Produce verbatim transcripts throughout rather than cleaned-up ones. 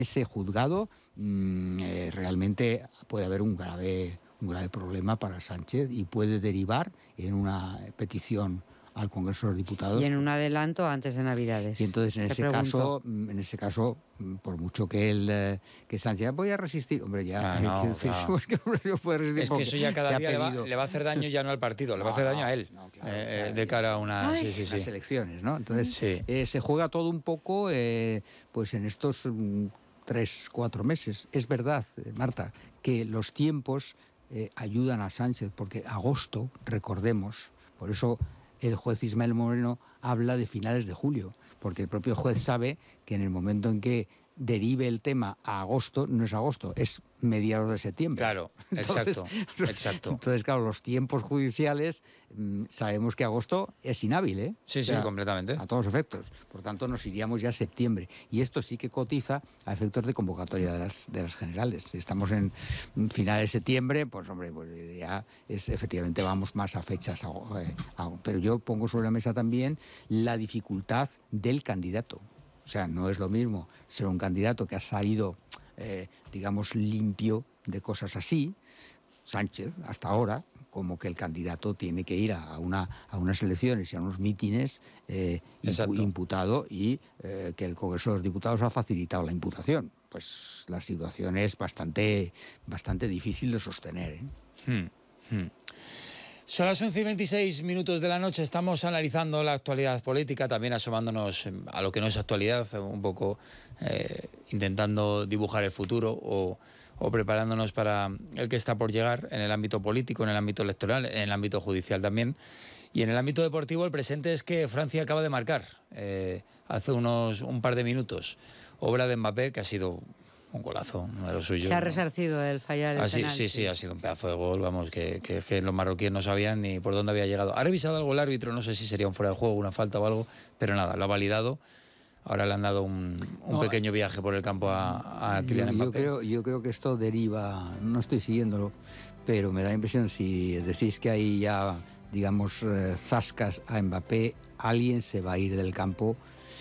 ese juzgado mmm, eh, realmente puede haber un grave, un grave problema para Sánchez y puede derivar en una petición al Congreso de los Diputados. Y en un adelanto antes de Navidades. Y entonces en ese caso, en ese caso, por mucho que él, eh, que Sánchez, voy a resistir, hombre, ya, ah, no, decir, claro. es que no puede resistir. Es que eso ya cada día le va, le va a hacer daño ya no al partido, le va a hacer daño a él, no, claro, eh, claro, de cara a una, ay, sí, sí, sí. las elecciones, ¿no? Entonces sí. eh, se juega todo un poco, eh, pues en estos mm, tres, cuatro meses. Es verdad, eh, Marta, que los tiempos eh, ayudan a Sánchez, porque agosto, recordemos, por eso el juez Ismael Moreno habla de finales de julio, porque el propio juez sabe que en el momento en que derive el tema a agosto, no es agosto, es mediados de septiembre. Claro, entonces, exacto, exacto. Entonces, claro, los tiempos judiciales, mmm, sabemos que agosto es inhábil, ¿eh? Sí, o sea, sí, completamente. A todos efectos. Por tanto, nos iríamos ya a septiembre. Y esto sí que cotiza a efectos de convocatoria de las, de las generales. Si estamos en finales de septiembre, pues hombre, pues ya es, efectivamente vamos más a fechas. A, a, pero yo pongo sobre la mesa también la dificultad del candidato. O sea, no es lo mismo ser un candidato que ha salido, eh, digamos, limpio de cosas así, Sánchez, hasta ahora, como que el candidato tiene que ir a, una, a unas elecciones y a unos mítines eh, imputado y eh, que el Congreso de los Diputados ha facilitado la imputación. Pues la situación es bastante, bastante difícil de sostener, ¿eh? Hmm, hmm. Son las once y veintiséis minutos de la noche, estamos analizando la actualidad política, también asomándonos a lo que no es actualidad, un poco eh, intentando dibujar el futuro o, o preparándonos para el que está por llegar en el ámbito político, en el ámbito electoral, en el ámbito judicial también. Y en el ámbito deportivo el presente es que Francia acaba de marcar eh, hace unos un par de minutos, obra de Mbappé, que ha sido un golazo, no era lo suyo. Se ha resarcido el fallar el ah, sí, penal. Sí, sí, ha sido un pedazo de gol, vamos, que, que, que los marroquíes no sabían ni por dónde había llegado. Ha revisado algo el árbitro, no sé si sería un fuera de juego, una falta o algo, pero nada, lo ha validado. Ahora le han dado un, un no, pequeño viaje por el campo a, a Kylian Mbappé. Yo creo, yo creo que esto deriva, no estoy siguiéndolo, pero me da la impresión, si decís que hay ya, digamos, eh, zascas a Mbappé, alguien se va a ir del campo.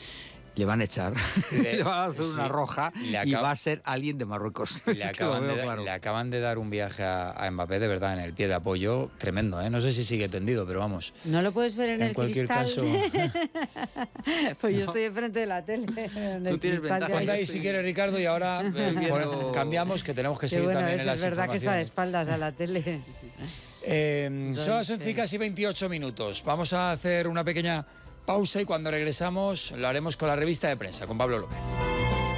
Le van a echar, le, le van a hacer sí, una roja y va a ser alguien de Marruecos. Le acaban, de, claro. le acaban de dar un viaje a, a Mbappé, de verdad, en el pie de apoyo tremendo, ¿eh? No sé si sigue tendido, pero vamos. ¿No lo puedes ver en, en el cualquier cristal? Caso... Pues yo estoy enfrente de la tele. En el Tú tienes ventaja. Ponte ahí si quieres, Ricardo, y ahora eh, bueno, cambiamos, que tenemos que seguir bueno, también es, en las es verdad que está de informaciones. espaldas a la tele. Eh, son las once y casi veintiocho minutos. Vamos a hacer una pequeña pausa y cuando regresamos lo haremos con la revista de prensa, con Pablo López.